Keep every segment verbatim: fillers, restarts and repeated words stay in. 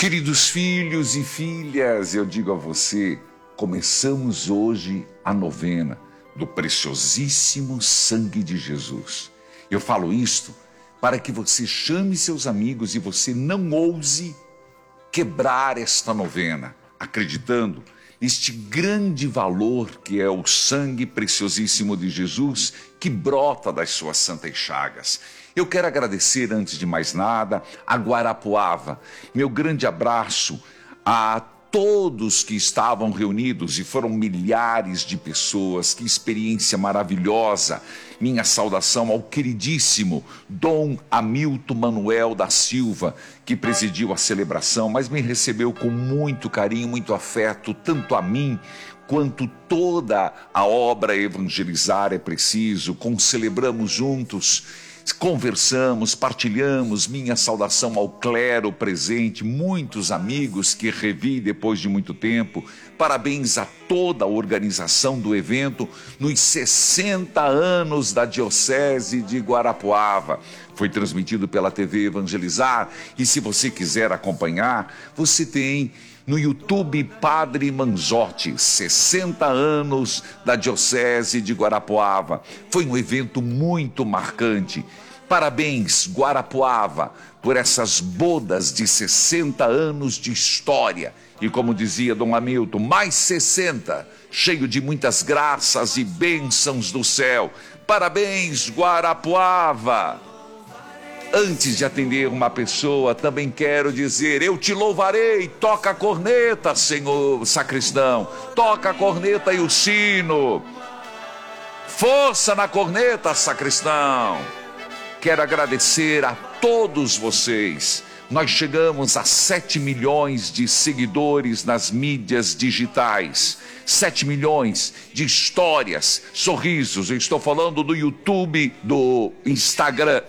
Queridos filhos e filhas, eu digo a você, começamos hoje a novena do preciosíssimo sangue de Jesus. Eu falo isto para que você chame seus amigos e você não ouse quebrar esta novena, acreditando neste grande valor que é o sangue preciosíssimo de Jesus que brota das suas santas chagas. Eu quero agradecer, antes de mais nada, a Guarapuava. Meu grande abraço a todos que estavam reunidos, e foram milhares de pessoas. Que experiência maravilhosa. Minha saudação ao queridíssimo Dom Hamilton Manuel da Silva, que presidiu a celebração, mas me recebeu com muito carinho, muito afeto, tanto a mim quanto toda a obra Evangelizar é Preciso. Concelebramos juntos, conversamos, partilhamos. Minha saudação ao clero presente, muitos amigos que revi depois de muito tempo. Parabéns a toda a organização do evento nos sessenta anos da Diocese de Guarapuava. Foi transmitido pela T V Evangelizar, e se você quiser acompanhar, você tem no YouTube Padre Manzotti, sessenta anos da Diocese de Guarapuava. Foi um evento muito marcante. Parabéns, Guarapuava, por essas bodas de sessenta anos de história. E como dizia Dom Hamilton, mais sessenta, cheio de muitas graças e bênçãos do céu. Parabéns, Guarapuava! Antes de atender uma pessoa, também quero dizer: eu te louvarei. Toca a corneta, senhor sacristão. Toca a corneta e o sino. Força na corneta, sacristão. Quero agradecer a todos vocês. Nós chegamos a sete milhões de seguidores nas mídias digitais. sete milhões de histórias, sorrisos. Eu estou falando do YouTube, do Instagram.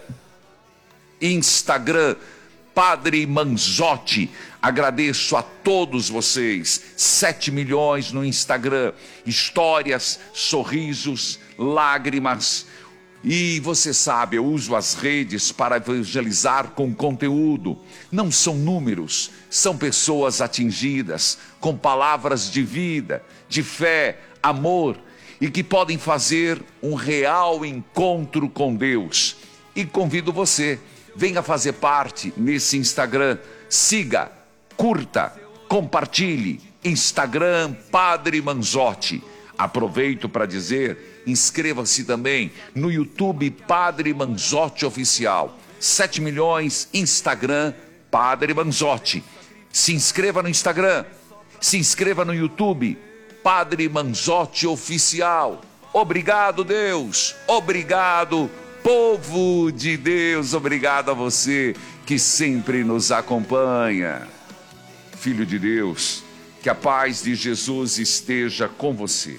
Instagram, Padre Manzotti. Agradeço a todos vocês. sete milhões no Instagram. Histórias, sorrisos, lágrimas. E você sabe, eu uso as redes para evangelizar com conteúdo. Não são números, são pessoas atingidas com palavras de vida, de fé, amor, e que podem fazer um real encontro com Deus. E convido você, venha fazer parte nesse Instagram. Siga, curta, compartilhe. Instagram Padre Manzotti. Aproveito para dizer, inscreva-se também no YouTube Padre Manzotti Oficial. sete milhões, Instagram Padre Manzotti. Se inscreva no Instagram, se inscreva no YouTube Padre Manzotti Oficial. Obrigado, Deus. Obrigado, povo de Deus. Obrigado a você que sempre nos acompanha. Filho de Deus, que a paz de Jesus esteja com você.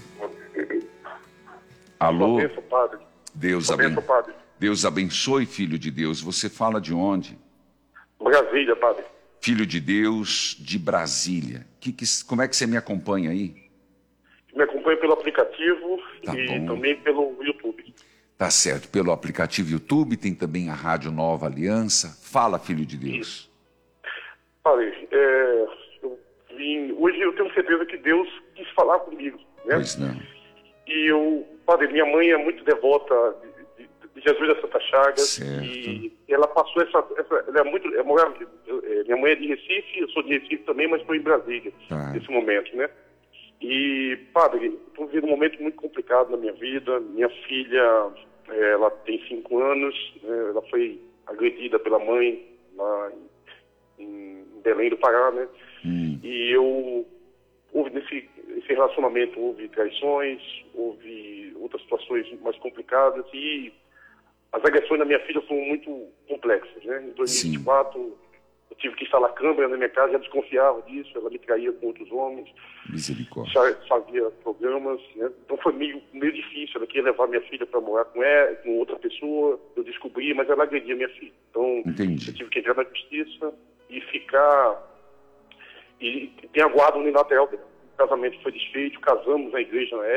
Alô? Deus abençoe. Deus abençoe, filho de Deus. Você fala de onde? Brasília, padre. Filho de Deus, de Brasília. Que, que, como é que você me acompanha aí? Me acompanha pelo aplicativo Tá e bom. também pelo YouTube. Tá certo, pelo aplicativo YouTube, tem também a Rádio Nova Aliança. Fala, filho de Deus. Isso. Padre, é, eu vim, hoje eu tenho certeza que Deus quis falar comigo, né? Pois não. E eu, padre, minha mãe é muito devota de, de, de Jesus das Santas Chagas. Certo. E ela passou essa, essa ela é muito, é, morava- é, minha mãe é de Recife, eu sou de Recife também, mas estou em Brasília Tá. nesse momento, né? E, padre, estou vivendo um momento muito complicado na minha vida. Minha filha, eh, ela tem cinco anos, né? Ela foi agredida pela mãe lá em, em Belém do Pará, né? Hum. E eu, houve nesse, nesse relacionamento, houve traições, houve outras situações mais complicadas, e as agressões da minha filha foram muito complexas, né? Em dois mil e vinte e quatro, eu tive que instalar câmera na minha casa, já desconfiava disso, ela me traía com outros homens, Misericórdia. já fazia programas, né? Então foi meio, meio difícil. Ela queria levar minha filha para morar com ela, com outra pessoa, eu descobri, mas ela agredia minha filha. Então Entendi. eu tive que entrar na justiça e ficar, e tem a guarda unilateral dela. O casamento foi desfeito, casamos na igreja na época.